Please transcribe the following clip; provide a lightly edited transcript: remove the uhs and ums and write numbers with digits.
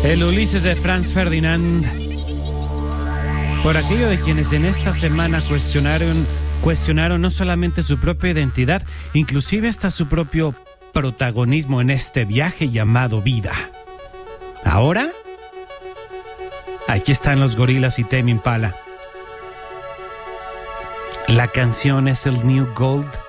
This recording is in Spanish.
El Ulises de Franz Ferdinand. Por aquello de quienes en esta semana cuestionaron no solamente su propia identidad, inclusive hasta su propio protagonismo en este viaje llamado vida. Ahora, aquí están los Gorillaz y Tame Impala. La canción es el New Gold.